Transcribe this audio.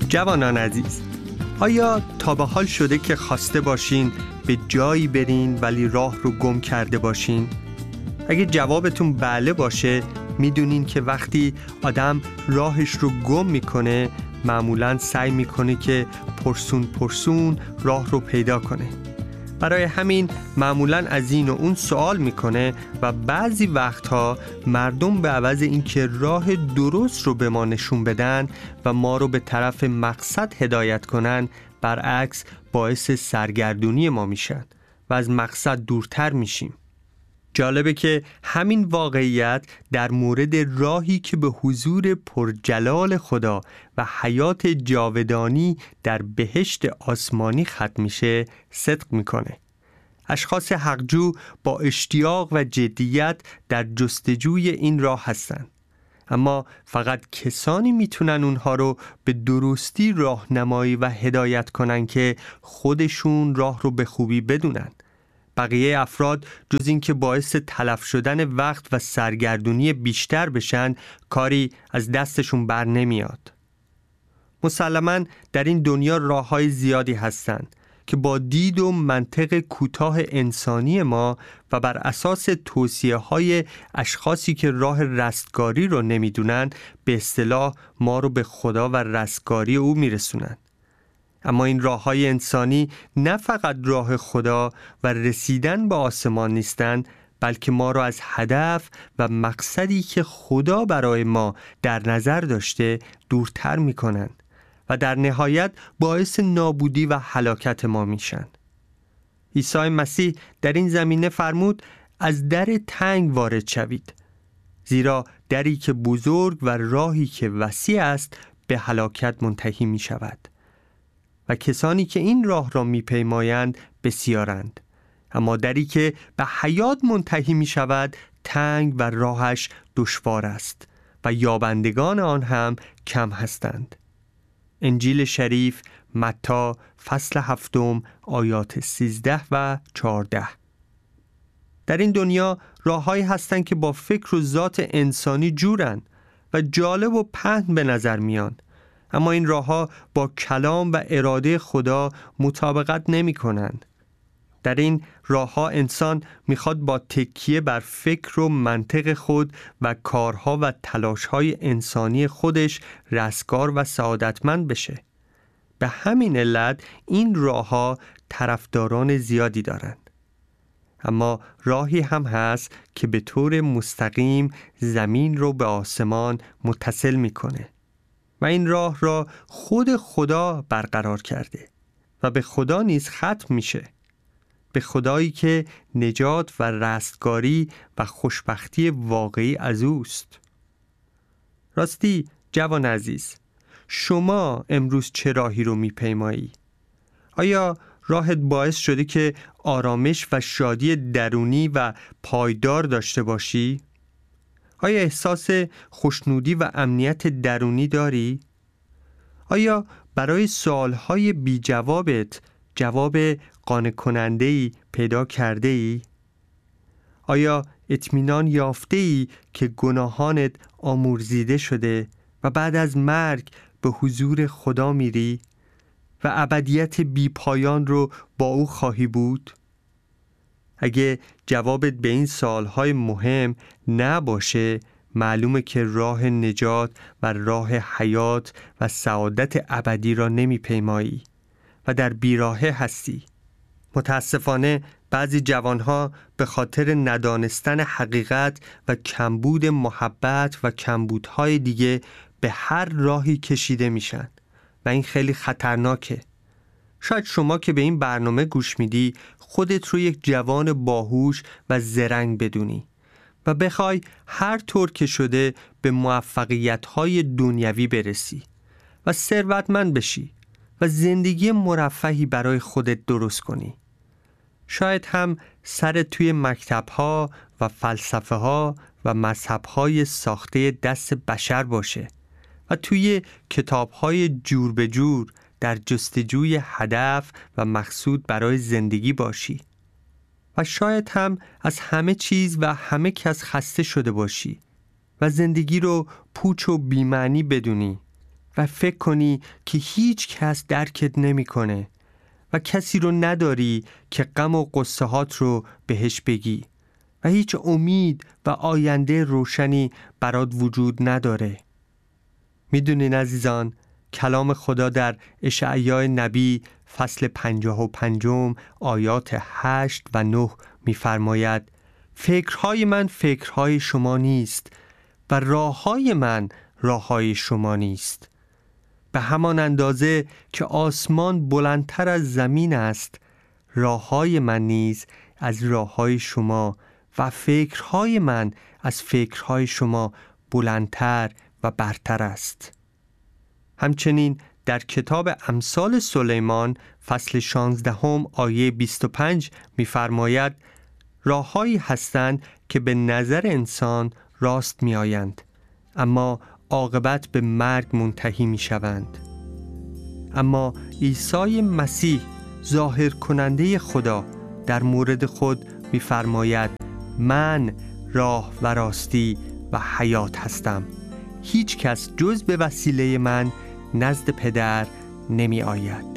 جوانان عزیز، آیا تا به حال شده که خواسته باشین به جایی برین ولی راه رو گم کرده باشین؟ اگه جوابتون بله باشه، میدونین که وقتی آدم راهش رو گم میکنه معمولاً سعی میکنه که پرسون راه رو پیدا کنه. برای همین معمولاً از این و اون سوال میکنه و بعضی وقتها مردم به عوض اینکه راه درست رو به ما نشون بدن و ما رو به طرف مقصد هدایت کنن، برعکس باعث سرگردونی ما میشن و از مقصد دورتر میشیم. جالبه که همین واقعیت در مورد راهی که به حضور پرجلال خدا و حیات جاودانی در بهشت آسمانی ختم میشه صدق میکنه. اشخاص حقجو با اشتیاق و جدیت در جستجوی این راه هستن، اما فقط کسانی میتونن اونها رو به درستی راهنمایی و هدایت کنن که خودشون راه رو به خوبی بدونن. بقیه افراد جز این که باعث تلف شدن وقت و سرگردونی بیشتر بشن، کاری از دستشون بر نمیاد. مسلماً در این دنیا راه‌های زیادی هستن که با دید و منطق کوتاه انسانی ما و بر اساس توصیه‌های اشخاصی که راه رستگاری رو نمیدونن، به اصطلاح ما رو به خدا و رستگاری او میرسونن. اما این راه‌های انسانی نه فقط راه خدا و رسیدن به آسمان نیستند، بلکه ما را از هدف و مقصدی که خدا برای ما در نظر داشته دورتر می‌کنند و در نهایت باعث نابودی و هلاکت ما میشن. عیسی مسیح در این زمینه فرمود از در تنگ وارد شوید، زیرا دری که بزرگ و راهی که وسیع است به هلاکت منتهی می شود و کسانی که این راه را می پیمایند بسیارند، اما دری که به حیات منتهی می شود تنگ و راهش دشوار است و یابندگان آن هم کم هستند. انجیل شریف متی فصل 7 آیات 13 و 14. در این دنیا راه‌هایی هستند که با فکر و ذات انسانی جورن و جالب و پهن به نظر میان، اما این راه‌ها با کلام و اراده خدا مطابقت نمی‌کنند. در این راه‌ها انسان میخواد با تکیه بر فکر و منطق خود و کارها و تلاش‌های انسانی خودش رستگار و سعادتمند بشه. به همین علت این راه‌ها طرفداران زیادی دارند. اما راهی هم هست که به طور مستقیم زمین رو به آسمان متصل میکنه و این راه را خود خدا برقرار کرده و به خدا نیز ختم میشه، به خدایی که نجات و رستگاری و خوشبختی واقعی از اوست. راستی جوان عزیز، شما امروز چه راهی رو میپیمایی؟ آیا راهت باعث شده که آرامش و شادی درونی و پایدار داشته باشی؟ آیا احساس خوشنودی و امنیت درونی داری؟ آیا برای سوالهای بی جوابت جواب قانع کننده‌ای پیدا کرده ای؟ آیا اطمینان یافته ای که گناهانت آمرزیده شده و بعد از مرگ به حضور خدا میری و ابدیت بی پایان رو با او خواهی بود؟ اگه جوابت به این سوالهای مهم نباشه، معلومه که راه نجات و راه حیات و سعادت ابدی را نمی پیمایی و در بیراهه هستی. متاسفانه بعضی جوانها به خاطر ندانستن حقیقت و کمبود محبت و کمبودهای دیگه به هر راهی کشیده میشن و این خیلی خطرناکه. شاید شما که به این برنامه گوش میدی خودت رو یک جوان باهوش و زرنگ بدونی و بخوای هر طور که شده به موفقیت‌های دنیوی برسی و ثروتمند بشی و زندگی مرفهی برای خودت درست کنی. شاید هم سرت توی مکتب‌ها و فلسفه‌ها و مذهب‌های ساخته دست بشر باشه و توی کتاب‌های جور به جور در جستجوی هدف و مقصود برای زندگی باشی و شاید هم از همه چیز و همه کس خسته شده باشی و زندگی رو پوچ و بی‌معنی بدونی و فکر کنی که هیچ کس درکت نمیکنه و کسی رو نداری که غم و قصه هات رو بهش بگی و هیچ امید و آینده روشنی برات وجود نداره. میدونین عزیزان، کلام خدا در اشعیا نبی فصل 55 آیات 8 و 9 میفرماید: فکرهای من فکرهای شما نیست و راههای من راههای شما نیست. به همان اندازه که آسمان بلندتر از زمین است، راههای من نیز از راههای شما و فکرهای من از فکرهای شما بلندتر و برتر است. همچنین در کتاب امثال سلیمان فصل 16 آیه 25 می‌فرماید: راههایی هستند که به نظر انسان راست می‌آیند، اما عاقبت به مرگ منتهی می‌شوند. اما عیسی مسیح ظاهر کننده خدا در مورد خود می‌فرماید: من راه و راستی و حیات هستم. هیچ کس جز به وسیله من نزد پدر نمی آید.